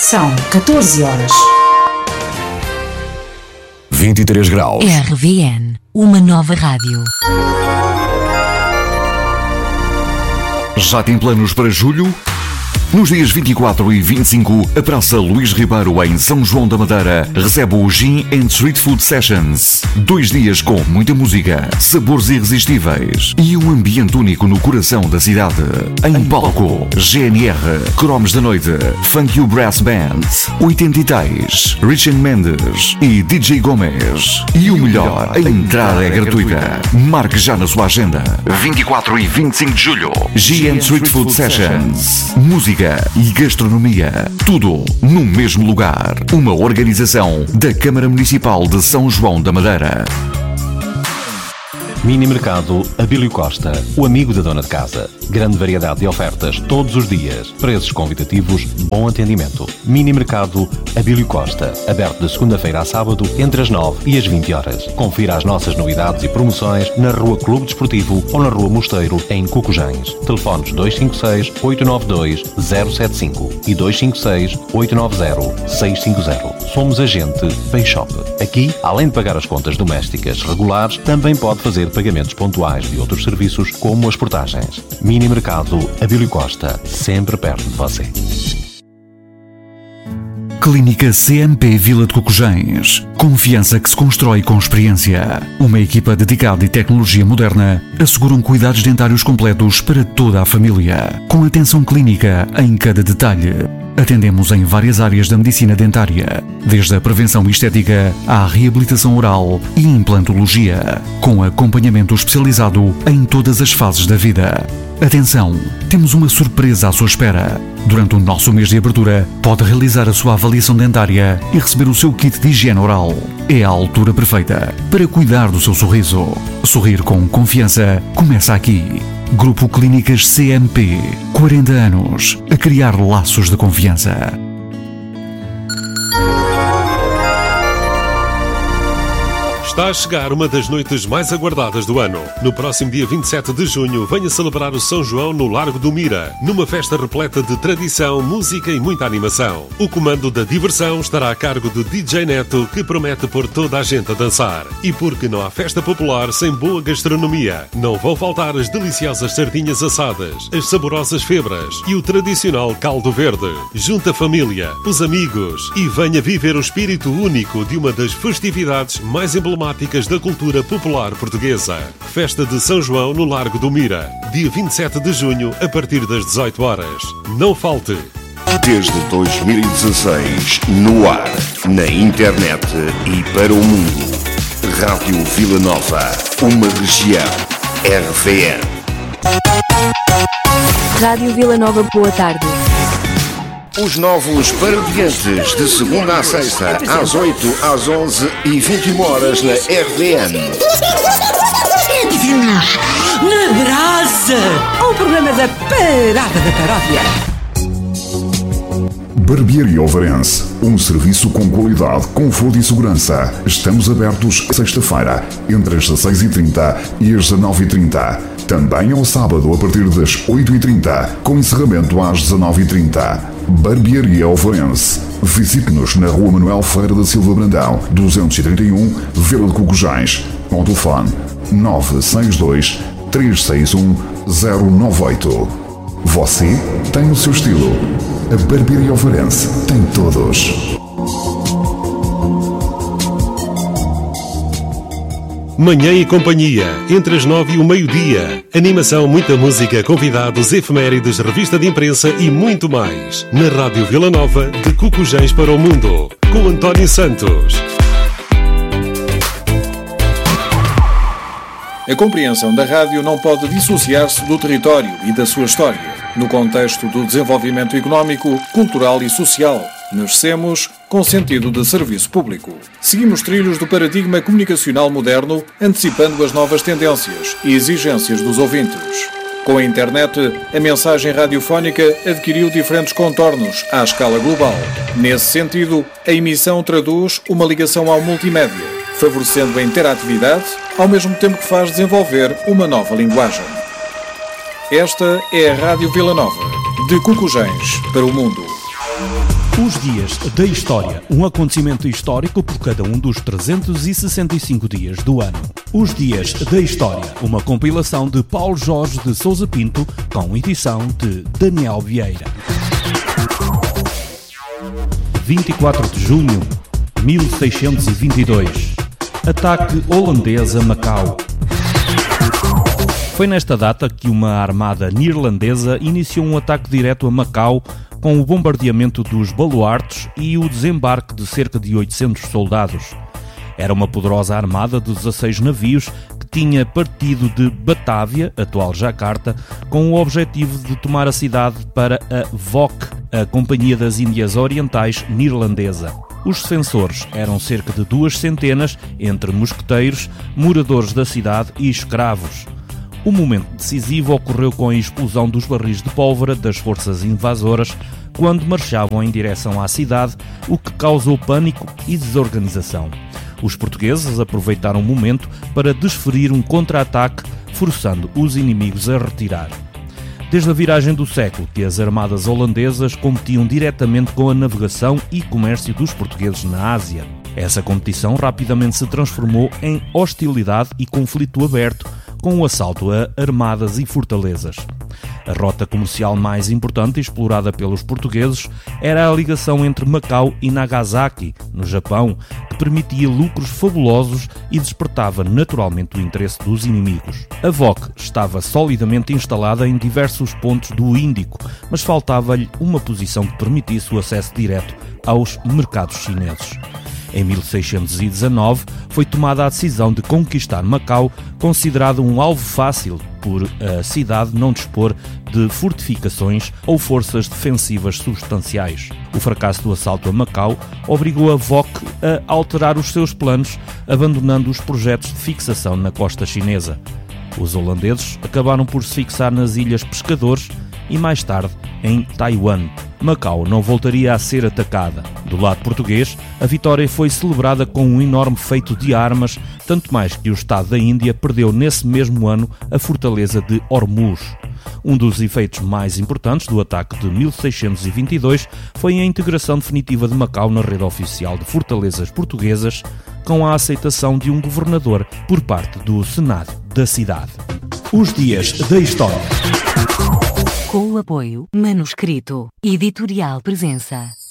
São 14 horas. 23 graus. RVN, uma nova rádio. Já tem planos para julho? Nos dias 24 e 25, a Praça Luís Ribeiro, em São João da Madeira, recebe o Gin and Street Food Sessions. 2 dias com muita música, sabores irresistíveis e um ambiente único no coração da cidade. Em palco, GNR, Cromos da Noite, Funk You Brass Band, 80 Tais, Richard Mendes e DJ Gomes. E o melhor, a entrada é gratuita. Marque já na sua agenda. 24 e 25 de julho, Gin and Street Food Sessions. Música e gastronomia, tudo no mesmo lugar. Uma organização da Câmara Municipal de São João da Madeira. Mini Mercado Abílio Costa, o amigo da dona de casa. Grande variedade de ofertas todos os dias. Preços convidativos, bom atendimento. Mini Mercado Abílio Costa, aberto de segunda-feira a sábado, entre as 9 e as 20 horas. Confira as nossas novidades e promoções na Rua Clube Desportivo ou na Rua Mosteiro, em Cucujães. Telefones 256-892-075 e 256-890-650. Somos agente Payshop. Aqui, além de pagar as contas domésticas regulares, também pode fazer pagamentos pontuais de outros serviços, como as portagens. Mini Mercado Abílio Costa, sempre perto de você. Clínica CMP Vila de Cucujães. Confiança que se constrói com experiência. Uma equipa dedicada e tecnologia moderna asseguram cuidados dentários completos para toda a família, com atenção clínica em cada detalhe. Atendemos em várias áreas da medicina dentária, desde a prevenção estética à reabilitação oral e implantologia, com acompanhamento especializado em todas as fases da vida. Atenção, temos uma surpresa à sua espera. Durante o nosso mês de abertura, pode realizar a sua avaliação dentária e receber o seu kit de higiene oral. É a altura perfeita para cuidar do seu sorriso. Sorrir com confiança começa aqui. Grupo Clínicas CMP. 40 anos a criar laços de confiança. Está a chegar uma das noites mais aguardadas do ano. No próximo dia 27 de junho, venha celebrar o São João no Largo do Mira, numa festa repleta de tradição, música e muita animação. O comando da diversão estará a cargo do DJ Neto, que promete pôr toda a gente a dançar. E porque não há festa popular sem boa gastronomia, não vão faltar as deliciosas sardinhas assadas, as saborosas febras e o tradicional caldo verde. Junte a família, os amigos e venha viver o espírito único de uma das festividades mais emblemáticas da cultura popular portuguesa. Festa de São João no Largo do Mira, dia 27 de junho, a partir das 18 horas. Não falte! Desde 2016, no ar, na internet e para o mundo. Rádio Vila Nova, uma região. RVN. Rádio Vila Nova, boa tarde. Os novos parodiantes, de segunda à sexta, às 8, às 11 e 21 horas na RVN. Sente-nos na brasa! O programa da Parada da Paródia. Barbearia Ovarense, um serviço com qualidade, conforto e segurança. Estamos abertos sexta-feira, entre as 16h30 e as 19h30. Também ao sábado, a partir das 8h30, com encerramento às 19h30. Barbearia Ovarense. Visite-nos na Rua Manuel Ferreira da Silva Brandão, 231, Vila de Cucujães. Com o telefone 962 361 098. Você tem o seu estilo. A Barbearia Ovarense tem todos. Manhã e companhia, entre as 9 e o meio-dia. Animação, muita música, convidados, efemérides, revista de imprensa e muito mais. Na Rádio Vila Nova, de Cucujães para o mundo, com António Santos. A compreensão da rádio não pode dissociar-se do território e da sua história. No contexto do desenvolvimento económico, cultural e social, nascemos com sentido de serviço público. Seguimos trilhos do paradigma comunicacional moderno, antecipando as novas tendências e exigências dos ouvintes. Com a internet, a mensagem radiofónica adquiriu diferentes contornos à escala global. Nesse sentido, a emissão traduz uma ligação ao multimédia, favorecendo a interatividade, ao mesmo tempo que faz desenvolver uma nova linguagem. Esta é a Rádio Vila Nova, de Cucujães para o mundo. Os Dias da História, um acontecimento histórico por cada um dos 365 dias do ano. Os Dias da História, uma compilação de Paulo Jorge de Sousa Pinto, com edição de Daniel Vieira. 24 de junho, 1622. Ataque holandês a Macau. Foi nesta data que uma armada neerlandesa iniciou um ataque direto a Macau com o bombardeamento dos baluartes e o desembarque de cerca de 800 soldados. Era uma poderosa armada de 16 navios que tinha partido de Batávia, atual Jacarta, com o objetivo de tomar a cidade para a VOC, a Companhia das Índias Orientais Neerlandesa. Os defensores eram cerca de 200, entre mosqueteiros, moradores da cidade e escravos. O momento decisivo ocorreu com a explosão dos barris de pólvora das forças invasoras quando marchavam em direção à cidade, o que causou pânico e desorganização. Os portugueses aproveitaram o momento para desferir um contra-ataque, forçando os inimigos a retirar. Desde a viragem do século que as armadas holandesas competiam diretamente com a navegação e comércio dos portugueses na Ásia. Essa competição rapidamente se transformou em hostilidade e conflito aberto, com o assalto a armadas e fortalezas. A rota comercial mais importante explorada pelos portugueses era a ligação entre Macau e Nagasaki, no Japão, que permitia lucros fabulosos e despertava naturalmente o interesse dos inimigos. A VOC estava solidamente instalada em diversos pontos do Índico, mas faltava-lhe uma posição que permitisse o acesso direto aos mercados chineses. Em 1619, foi tomada a decisão de conquistar Macau, considerado um alvo fácil por a cidade não dispor de fortificações ou forças defensivas substanciais. O fracasso do assalto a Macau obrigou a VOC a alterar os seus planos, abandonando os projetos de fixação na costa chinesa. Os holandeses acabaram por se fixar nas Ilhas Pescadores e mais tarde em Taiwan. Macau não voltaria a ser atacada. Do lado português, a vitória foi celebrada com um enorme feito de armas, tanto mais que o Estado da Índia perdeu nesse mesmo ano a fortaleza de Hormuz. Um dos efeitos mais importantes do ataque de 1622 foi a integração definitiva de Macau na rede oficial de fortalezas portuguesas, com a aceitação de um governador por parte do Senado da cidade. Os Dias da História. Com o apoio Manuscrito Editorial Presença.